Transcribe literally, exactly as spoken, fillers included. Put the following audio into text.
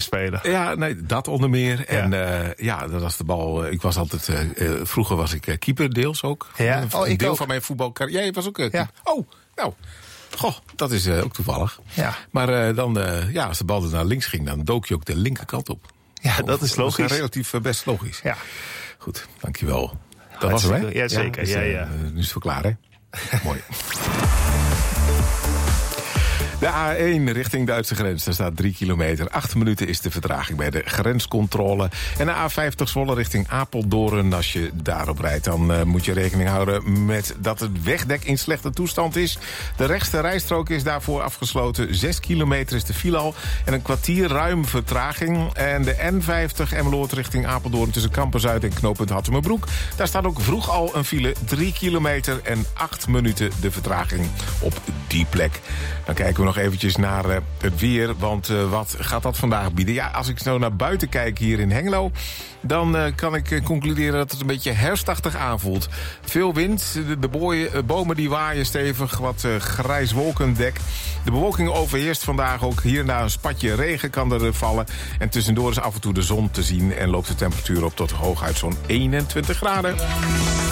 spelen. Ja, nee, dat onder meer. En ja, uh, ja dat was de bal. Uh, ik was altijd. Uh, uh, vroeger was ik uh, keeper, deels ook. Ja? Uh, Oh, een ik deel ook. van mijn voetbalcarrière. Jij was ook. Uh, ja. Oh, nou. Goh, dat is uh, ook toevallig. Ja. Maar uh, dan, uh, ja, als de bal er naar links ging, dan dook je ook de linkerkant op. Ja, of, dat is logisch. Dat is relatief uh, best logisch. Ja. Goed, dankjewel. Dat was hem, hè? Ja, zeker. Ja, ja, dus, ja. Uh, nu is het voor klaar, hè? Mooi. De A één richting Duitse grens. Daar staat drie kilometer. Acht minuten is de vertraging bij de grenscontrole. En de A vijftig Zwolle richting Apeldoorn. Als je daarop rijdt, dan uh, moet je rekening houden met dat het wegdek in slechte toestand is. De rechtste rijstrook is daarvoor afgesloten. Zes kilometer is de file al. En een kwartier ruim vertraging. En de N vijftig Emmeloord richting Apeldoorn tussen Kampen-Zuid en knooppunt Hattemerbroek. Daar staat ook vroeg al een file. Drie kilometer en acht minuten de vertraging op die plek. Dan kijken we nog eventjes naar uh, het weer, want uh, wat gaat dat vandaag bieden? Ja, als ik zo naar buiten kijk hier in Hengelo, dan uh, kan ik uh, concluderen dat het een beetje herfstachtig aanvoelt. Veel wind, de, de boeien, uh, bomen die waaien stevig, wat uh, grijs wolkendek. De bewolking overheerst vandaag ook. Hier en daar een spatje regen kan er uh, vallen. En tussendoor is af en toe de zon te zien en loopt de temperatuur op tot hooguit zo'n eenentwintig graden.